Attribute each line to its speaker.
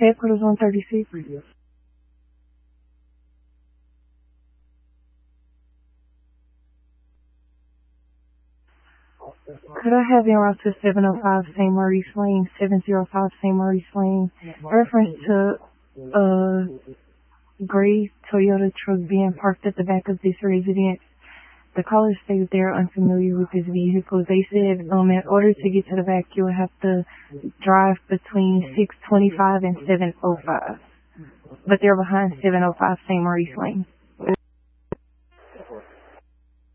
Speaker 1: Headquarters 136. Could I have en route to 705 St. Maurice Lane, 705 St. Maurice Lane, reference to a gray Toyota truck being parked at the back of this residence. The caller stated they are unfamiliar with this vehicle. They said in order to get to the back, you would have to drive between 625 and 705. But they're behind 705 St. Maurice Lane.